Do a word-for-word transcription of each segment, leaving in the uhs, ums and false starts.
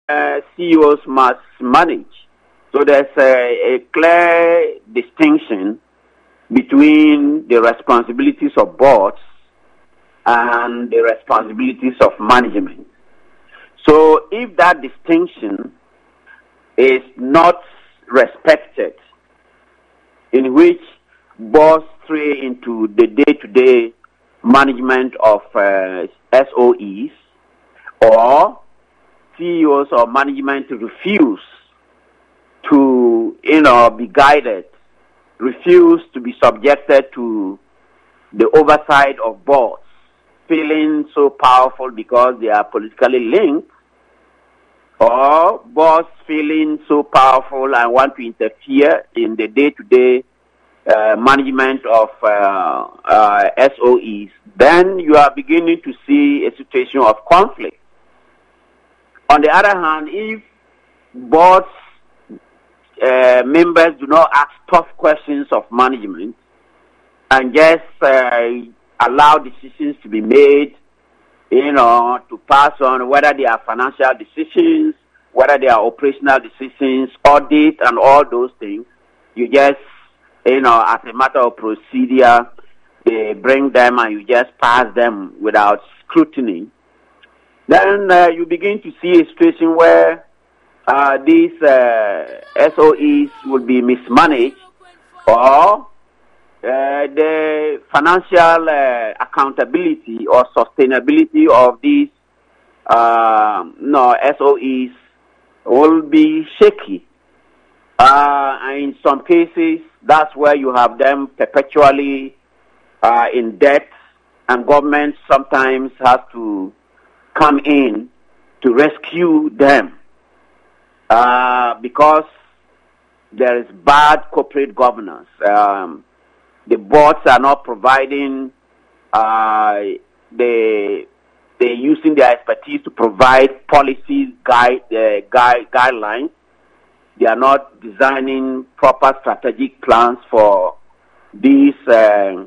uh, C E Os must manage. So there's a, a clear distinction between the responsibilities of boards and the responsibilities of management. So if that distinction is not respected, in which boards stray into the day-to-day management of uh, S O Es, or C E Os or management refuse to, you know, be guided, refuse to be subjected to the oversight of boards, feeling so powerful because they are politically linked, or boards feeling so powerful and want to interfere in the day-to-day uh, management of uh, uh, S O Es, then you are beginning to see a situation of conflict. On the other hand, if boards uh, members do not ask tough questions of management and just uh, allow decisions to be made, you know, to pass on, whether they are financial decisions, whether they are operational decisions, audit, and all those things, you just, you know, as a matter of procedure, they bring them and you just pass them without scrutiny. Then uh, you begin to see a situation where uh, these uh, S O Es will be mismanaged, or Uh, the financial uh, accountability or sustainability of these uh, no, S O Es will be shaky. Uh, and in some cases, that's where you have them perpetually uh, in debt, and government sometimes has to come in to rescue them uh, because there is bad corporate governance. Um, The boards are not providing, uh, they, they're using their expertise to provide policies, guide, uh, guide, guidelines. They are not designing proper strategic plans for these uh,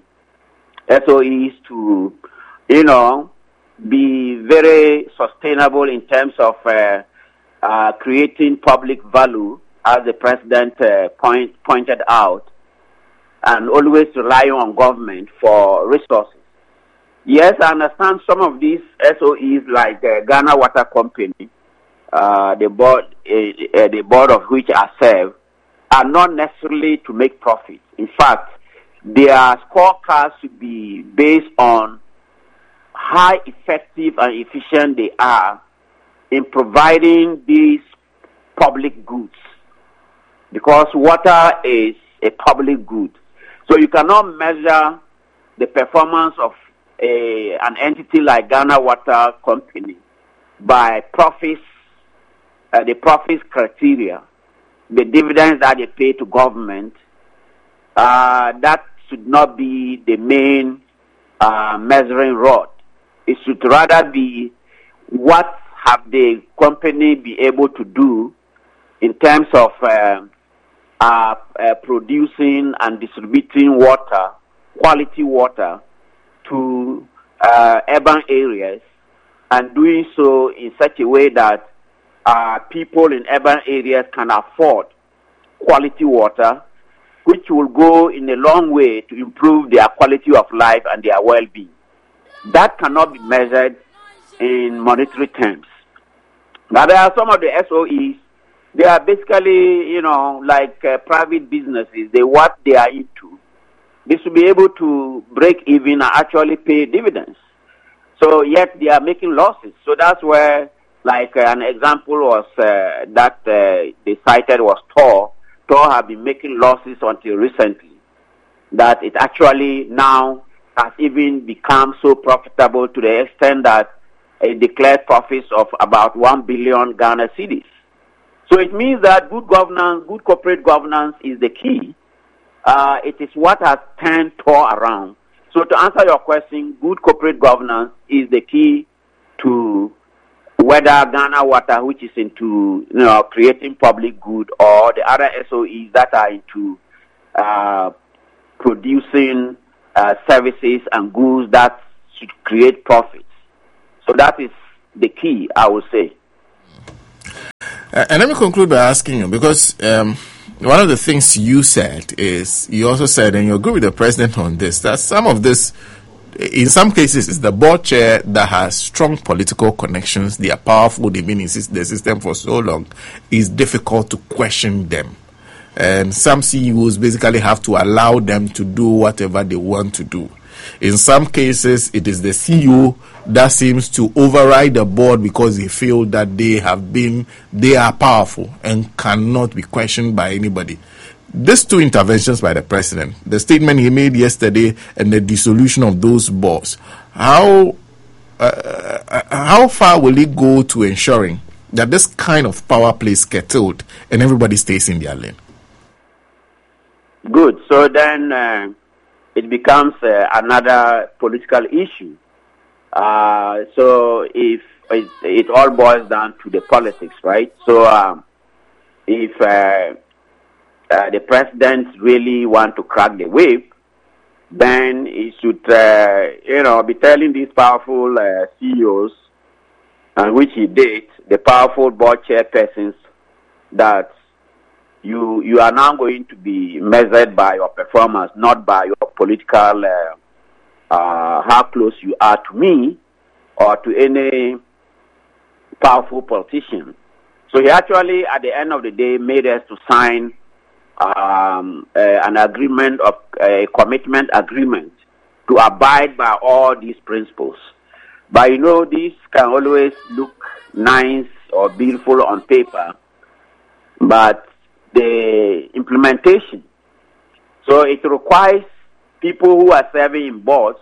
S O Es to, you know, be very sustainable in terms of uh, uh, creating public value, as the president uh, point, pointed out, and always relying on government for resources. Yes, I understand some of these S O Es, like uh, Ghana Water Company, uh, the board, uh, uh, the board of which I serve, are not necessarily to make profit. In fact, their scorecards should be based on how effective and efficient they are in providing these public goods, because water is a public good. So you cannot measure the performance of a, an entity like Ghana Water Company by profits, uh, the profits criteria, the dividends that they pay to government. Uh, that should not be the main uh, measuring rod. It should rather be what have the company be able to do in terms of uh, Uh, uh, producing and distributing water, quality water, to uh, urban areas, and doing so in such a way that uh, people in urban areas can afford quality water, which will go in a long way to improve their quality of life and their well-being. That cannot be measured in monetary terms. Now, there are some of the S O Es. They are basically, you know, like uh, private businesses. They what they are into. They should be able to break even and actually pay dividends. So yet they are making losses. So that's where, like uh, an example was uh, that uh, they cited was Tor. Tor have been making losses until recently. That it actually now has even become so profitable to the extent that it declared profits of about one billion Ghana cedis. So it means that good governance, good corporate governance is the key. Uh, it is what has turned Tor around. So to answer your question, good corporate governance is the key to whether Ghana Water, which is into, you know, creating public good, or the other S O Es that are into uh, producing uh, services and goods that should create profits. So that is the key, I would say. Uh, and let me conclude by asking you, because um, one of the things you said is, you also said, and you agree with the president on this, that some of this, in some cases, is the board chair that has strong political connections. They are powerful. They've been in the system for so long. It's difficult to question them. And some C E Os basically have to allow them to do whatever they want to do. In some cases, it is the C E O that seems to override the board because they feel that they have been, they are powerful and cannot be questioned by anybody. These two interventions by the president, the statement he made yesterday and the dissolution of those boards, how uh, how far will it go to ensuring that this kind of power play is curtailed and everybody stays in their lane? Good. So then uh, it becomes uh, another political issue. Uh, so if it, it all boils down to the politics, right? So um, if uh, Uh, the president really want to crack the whip, then he should, uh, you know, be telling these powerful uh, C E Os, and which he did, the powerful board chairpersons, that you you are now going to be measured by your performance, not by your political, uh, uh, how close you are to me or to any powerful politician. So he actually, at the end of the day, made us to sign Um, uh, an agreement of a uh, commitment agreement to abide by all these principles. But you know, these can always look nice or beautiful on paper, but the implementation. So it requires people who are serving in boards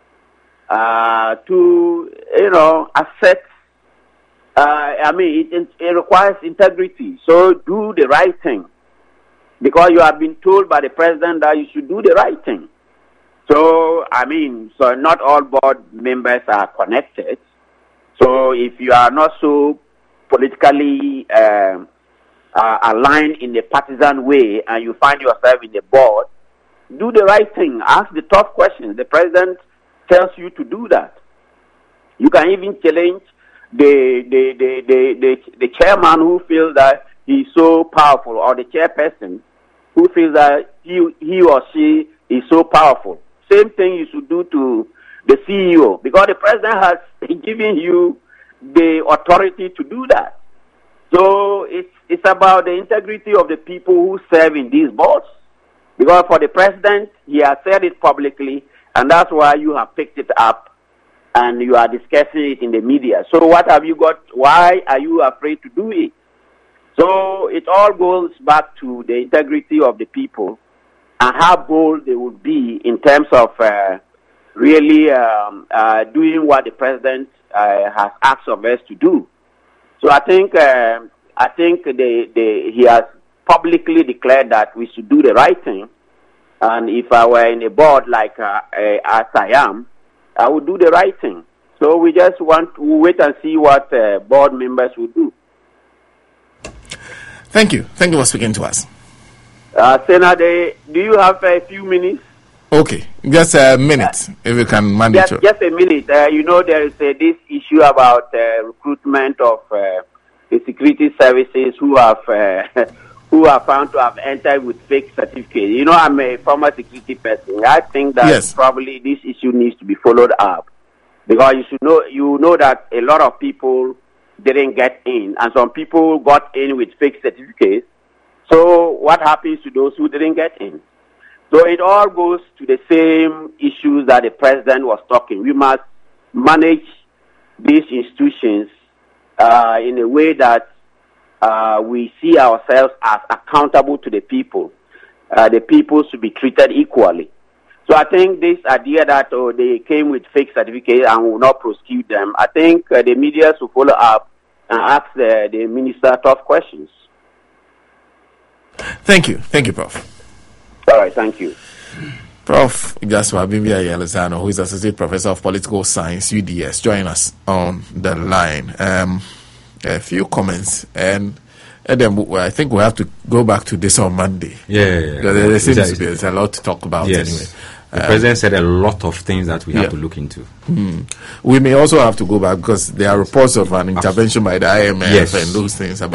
uh, to, you know, accept. Uh, I mean, it, it requires integrity. So do the right thing, because you have been told by the president that you should do the right thing. So, I mean, so not all board members are connected. So if you are not so politically uh, uh, aligned in a partisan way and you find yourself in the board, do the right thing. Ask the tough questions. The president tells you to do that. You can even challenge the, the, the, the, the, the chairman who feels that he's so powerful, or the chairperson who feels that he, he or she is so powerful. Same thing you should do to the C E O, because the president has given you the authority to do that. So it's, it's about the integrity of the people who serve in these boards. Because for the president, he has said it publicly, and that's why you have picked it up and you are discussing it in the media. So what have you got? Why are you afraid to do it? So it all goes back to the integrity of the people and how bold they would be in terms of uh, really um, uh, doing what the president uh, has asked of us to do. So I think uh, I think they, they, he has publicly declared that we should do the right thing. And if I were in a board like uh, uh, as I am, I would do the right thing. So we just want to wait and see what uh, board members will do. Thank you. Thank you for speaking to us. Uh, Senator, do you have a few minutes? Okay, just a minute, uh, if you can manage. Just, just a minute. Uh, you know, there is uh, this issue about uh, recruitment of uh, the security services who have uh, who are found to have entered with fake certificates. You know, I'm a former security person. I think that yes. probably this issue needs to be followed up, because you should know, you know that a lot of people didn't get in, and some people got in with fake certificates. So what happens to those who didn't get in? So it all goes to the same issues that the president was talking. We must manage these institutions uh, in a way that uh, we see ourselves as accountable to the people. Uh, the people should be treated equally. So I think this idea that oh, they came with fake certificates and will not prosecute them, I think uh, the media should follow up and ask the, the minister tough questions. Thank you. Thank you, Prof All right, thank you. Professor Igaswa Abimbia-Yelezano, who is Associate Professor of Political Science, U D S, join us on the line. Um, a few comments, and, and then I think we have to go back to this on Monday. Yeah, yeah, yeah. There, there seems to be there's a lot to talk about yes. anyway. The um, president said a lot of things that we have yeah. to look into. Hmm. We may also have to go back because there are reports of an intervention by the I M F yes. and those things about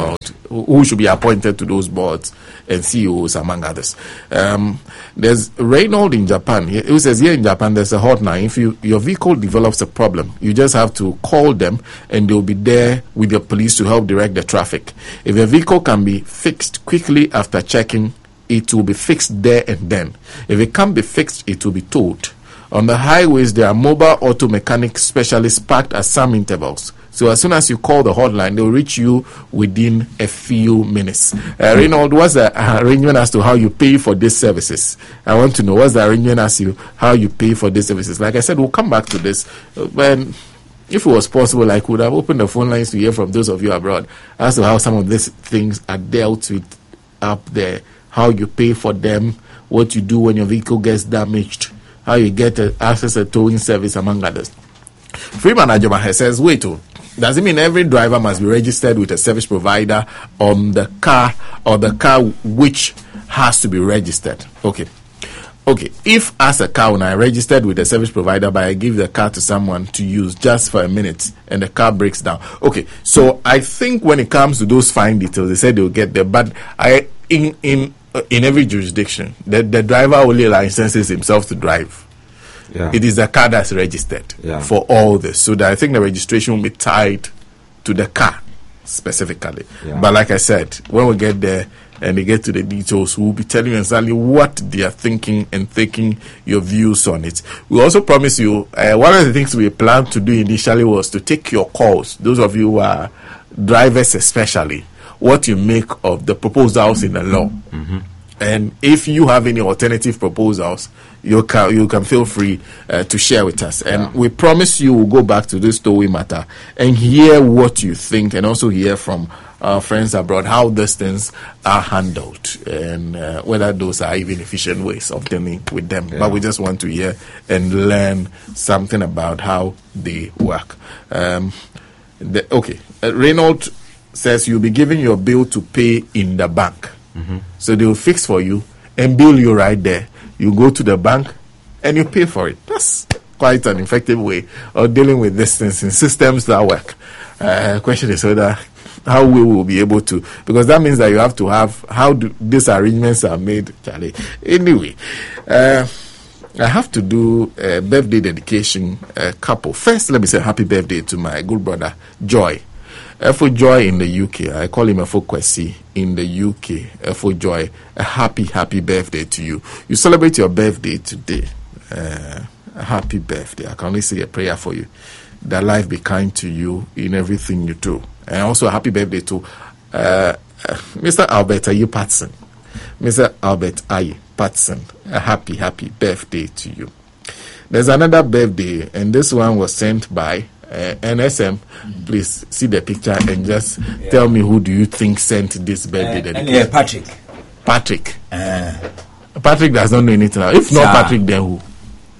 who should be appointed to those boards and C E Os, among others. Um, there's Reynold in Japan, who says here in Japan there's a hotline. If you your vehicle develops a problem, you just have to call them and they'll be there with the police to help direct the traffic. If a vehicle can be fixed quickly after checking, it will be fixed there and then. If it can't be fixed, it will be towed. On the highways, there are mobile auto mechanic specialists parked at some intervals. So as soon as you call the hotline, they'll reach you within a few minutes. Uh, Reynold, what's the arrangement as to how you pay for these services? I want to know what's the arrangement as to how you pay for these services. Like I said, we'll come back to this when, if it was possible, I could have opened the phone lines to hear from those of you abroad as to how some of these things are dealt with up there, how you pay for them, what you do when your vehicle gets damaged, how you get uh, access to a towing service, among others. Freeman Ajomahe says, wait, oh, does it mean every driver must be registered with a service provider on the car or the car which has to be registered? Okay. Okay. If as a car, when I registered with a service provider, but I give the car to someone to use just for a minute and the car breaks down. Okay. So I think when it comes to those fine details, they said they'll get there. But I, in, in, uh, in every jurisdiction, the, the driver only licenses himself to drive. Yeah. It is the car that's registered yeah. for all this. So that I think the registration will be tied to the car specifically. Yeah. But like I said, when we get there and they get to the details, we'll be telling you exactly what they are thinking and taking your views on it. We also promise you, uh, one of the things we planned to do initially was to take your calls. Those of you who are drivers especially, what you make of the proposals in the law. Mm-hmm. And if you have any alternative proposals, you can you can feel free uh, to share with us. And yeah. we promise you we'll go back to this Towi matter and hear what you think, and also hear from our friends abroad how these things are handled and uh, whether those are even efficient ways of dealing with them. Yeah. But we just want to hear and learn something about how they work. Um, the, okay, uh, Reynold says you'll be giving your bill to pay in the bank. Mm-hmm. So they will fix for you and bill you right there. You go to the bank and you pay for it. That's quite an effective way of dealing with these things in systems that work. Uh, question is whether how we will be able to, because that means that you have to have how do these arrangements are made, Charlie. Anyway, uh, I have to do a birthday dedication uh, couple. First, let me say happy birthday to my good brother Joy. Efo Joy in the U K. I call him Efo Kwesi in the U K. Efo Joy, a happy, happy birthday to you. You celebrate your birthday today. Uh, a happy birthday. I can only say a prayer for you. That life be kind to you in everything you do. And also a happy birthday to uh, uh, Mister Albert Ayi Patson. Mister Albert Ayi Patson. A happy, happy birthday to you. There's another birthday, and this one was sent by Uh, N S M, mm. Please see the picture and just yeah. tell me who do you think sent this birthday uh, dedication. Yeah, Patrick. Patrick. Uh, Patrick does not know anything. If not uh, Patrick, then who?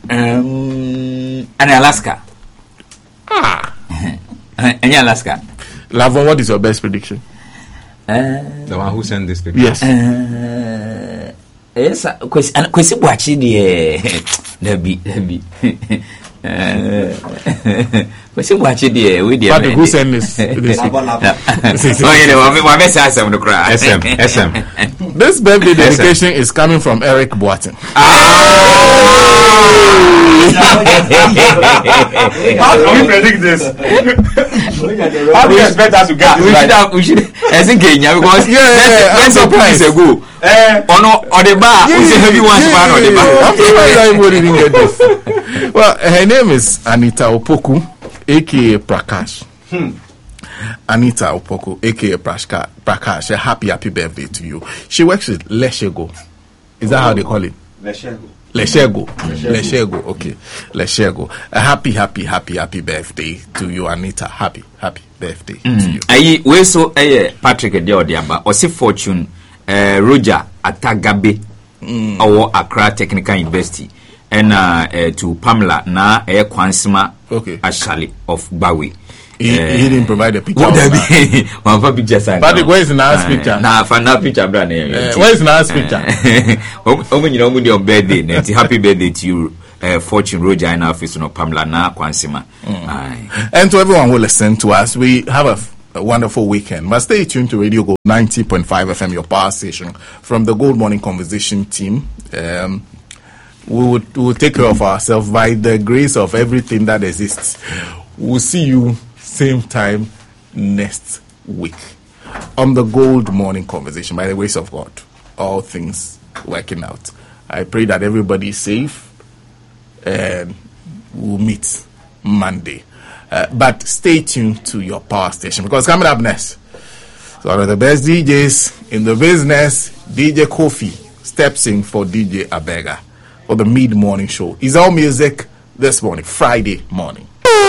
Um, and Alaska. Ah. And Alaska. Lavon, what is your best prediction? Uh, the one who sent this picture. Yes. Uh, yes. Kwesi Buachi the Debbie Debbie. What's it watching there? We did. Patrick, who sent this? this oh, yeah, what makes us on the cry? S M, S M. This birthday dedication is coming from Eric Boatin. How do we predict this? How do you expect us to get this? We should have, we should, I think, because yeah, yeah, when some place ago, on on the bar, we say everyone's man on the bar. I'm surprised everybody didn't get this. Well, her name is Anita Opoku, aka Prakash. Hmm. Anita Opoku, aka Prakash. A happy, happy birthday to you. She works with Leshego. Is that oh, how they call it? Leshego. Leshego. Leshego. Okay. Leshego. A happy, happy, happy, happy birthday to you, Anita. Happy, happy birthday mm. to you. Aye, we so eh Patrick Ediodiamba, Osi Fortune, uh, Roger Atagabe, mm. our Accra Technical University. And uh, uh, to Pamela na eh Kwansima okay. Ashali of Bawi. He, uh, he didn't provide a picture. What one for picture sign. But where is the last uh, picture? Nah, for now picture brand. Uh, where is the last picture? Oh, you know, your birthday. Happy birthday to you, uh, Fortune Roger in our office no Pamela na Kwansima. Mm. And to everyone who listen to us, we have a a wonderful weekend. But stay tuned to Radio Gold ninety point five F M, your power station. From the Gold Morning Conversation team, um, we will we will take care of ourselves by the grace of everything that exists. We'll see you same time next week on the Gold Morning Conversation, by the grace of God. All things working out. I pray that everybody is safe and we'll meet Monday. Uh, but stay tuned to your power station, because coming up next, so one of the best D Js in the business, D J Kofi, steps in for D J Abega for the mid-morning show. It's all music this morning, Friday morning.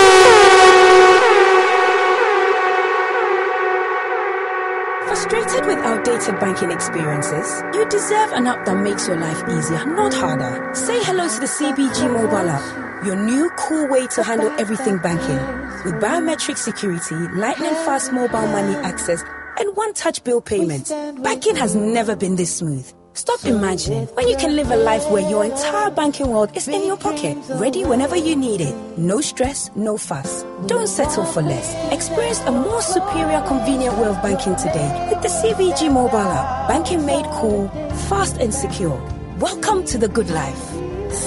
Frustrated with outdated banking experiences? You deserve an app that makes your life easier, not harder. Say hello to the C B G mobile app, your new cool way to handle everything banking. With biometric security, lightning fast mobile money access, and one-touch bill payment, banking has never been this smooth. Stop imagining when you can live a life where your entire banking world is in your pocket, ready whenever you need it. No stress, no fuss. Don't settle for less. Experience a more superior, convenient way of banking today with the C B G mobile app. Banking made cool, fast and secure. Welcome to the good life.